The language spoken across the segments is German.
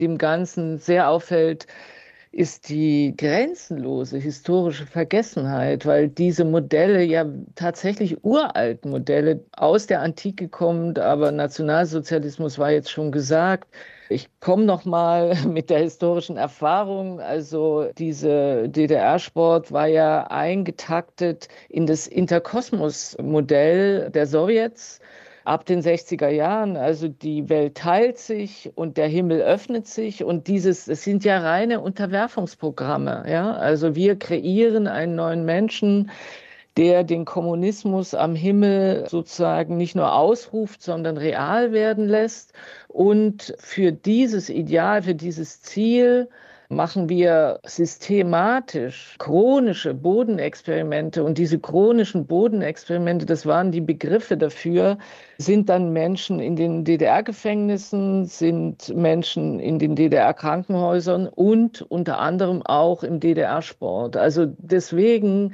dem Ganzen sehr auffällt, ist die grenzenlose historische Vergessenheit, weil diese Modelle ja tatsächlich uralt Modelle aus der Antike kommen, aber Nationalsozialismus war jetzt schon gesagt. Ich komme noch mal mit der historischen Erfahrung. Also diese DDR-Sport war ja eingetaktet in das Interkosmos-Modell der Sowjets ab den 60er Jahren. Also die Welt teilt sich und der Himmel öffnet sich und es sind ja reine Unterwerfungsprogramme. Ja? Also wir kreieren einen neuen Menschen, der den Kommunismus am Himmel sozusagen nicht nur ausruft, sondern real werden lässt. Und für dieses Ideal, für dieses Ziel machen wir systematisch chronische Bodenexperimente. Und diese chronischen Bodenexperimente, das waren die Begriffe dafür, sind dann Menschen in den DDR-Gefängnissen, sind Menschen in den DDR-Krankenhäusern und unter anderem auch im DDR-Sport. Also deswegen,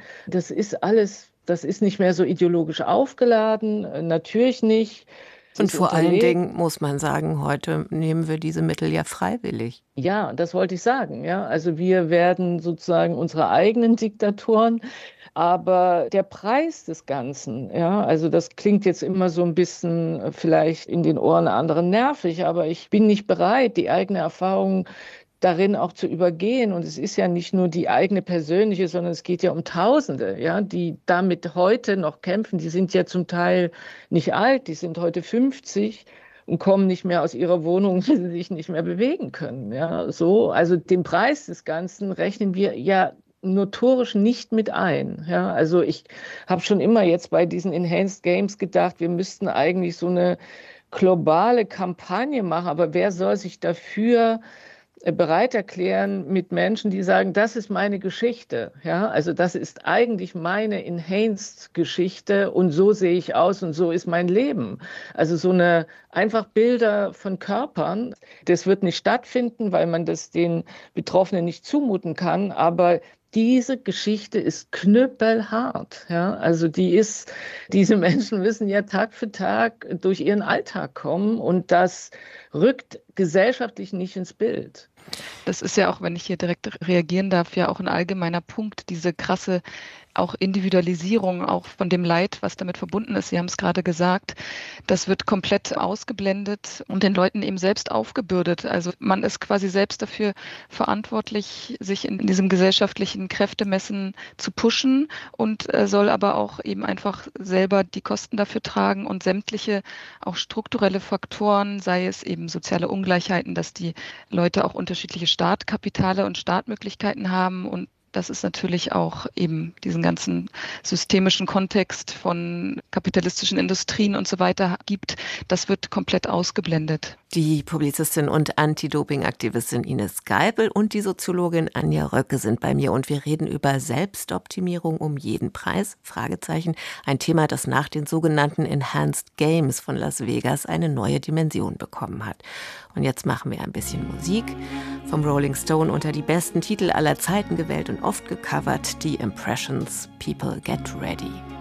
das ist nicht mehr so ideologisch aufgeladen, natürlich nicht. Es Und ist vor allen unterlegt. Dingen muss man sagen, heute nehmen wir diese Mittel ja freiwillig. Ja, das wollte ich sagen. Ja, also wir werden sozusagen unsere eigenen Diktatoren, aber der Preis des Ganzen, ja, also das klingt jetzt immer so ein bisschen vielleicht in den Ohren anderen nervig, aber ich bin nicht bereit, die eigene Erfahrung darin auch zu übergehen. Und es ist ja nicht nur die eigene persönliche, sondern es geht ja um Tausende, ja, die damit heute noch kämpfen. Die sind ja zum Teil nicht alt, die sind heute 50 und kommen nicht mehr aus ihrer Wohnung, weil sie sich nicht mehr bewegen können. Ja, so, also den Preis des Ganzen rechnen wir ja notorisch nicht mit ein. Ja, also ich habe schon immer jetzt bei diesen Enhanced Games gedacht, wir müssten eigentlich so eine globale Kampagne machen, aber wer soll sich dafür bereit erklären mit Menschen, die sagen, das ist meine Geschichte. Ja, also das ist eigentlich meine Enhanced-Geschichte und so sehe ich aus und so ist mein Leben. Also so eine einfach Bilder von Körpern, das wird nicht stattfinden, weil man das den Betroffenen nicht zumuten kann, aber diese Geschichte ist knüppelhart. Ja, also diese Menschen müssen ja Tag für Tag durch ihren Alltag kommen und das rückt gesellschaftlich nicht ins Bild. Das ist ja auch, wenn ich hier direkt reagieren darf, ja auch ein allgemeiner Punkt, diese krasse auch Individualisierung, auch von dem Leid, was damit verbunden ist. Sie haben es gerade gesagt, das wird komplett ausgeblendet und den Leuten eben selbst aufgebürdet. Also man ist quasi selbst dafür verantwortlich, sich in diesem gesellschaftlichen Kräftemessen zu pushen und soll aber auch eben einfach selber die Kosten dafür tragen und sämtliche auch strukturelle Faktoren, sei es eben soziale Ungleichheiten, dass die Leute auch unterschiedliche Startkapitale und Startmöglichkeiten haben und dass es natürlich auch eben diesen ganzen systemischen Kontext von kapitalistischen Industrien und so weiter gibt, das wird komplett ausgeblendet. Die Publizistin und Anti-Doping-Aktivistin Ines Geibel und die Soziologin Anja Röcke sind bei mir und wir reden über Selbstoptimierung um jeden Preis, Fragezeichen, ein Thema, das nach den sogenannten Enhanced Games von Las Vegas eine neue Dimension bekommen hat. Und jetzt machen wir ein bisschen Musik. Vom Rolling Stone unter die besten Titel aller Zeiten gewählt und oft gecovert, die Impressions, People Get Ready.